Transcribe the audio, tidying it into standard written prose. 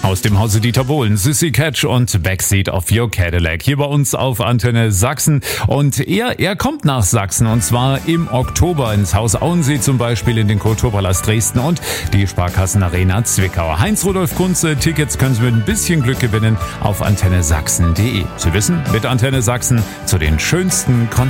Aus dem Hause Dieter Bohlen, Sissy Catch und Backseat of Your Cadillac hier bei uns auf Antenne Sachsen. Und er kommt nach Sachsen und zwar im Oktober ins Haus Auensee zum Beispiel, in den Kulturpalast Dresden und die Sparkassenarena Zwickau. Heinz-Rudolf Kunze, Tickets können Sie mit ein bisschen Glück gewinnen auf antennesachsen.de. Sie wissen, mit Antenne Sachsen zu den schönsten Konzerten.